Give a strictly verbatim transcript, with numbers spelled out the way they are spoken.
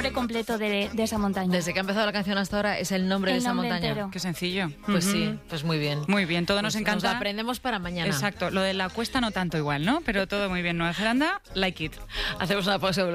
nombre completo de, de esa montaña. Desde que ha empezado la canción hasta ahora es el nombre El de esa nombre montaña. entero. Qué sencillo. Pues Ujú. sí, pues muy bien. Muy bien, todo Pues nos encanta. Nos lo aprendemos para mañana. Exacto, lo de la cuesta no tanto igual, ¿no? Pero todo muy bien. Nueva Zelanda, like it. Hacemos una pausa.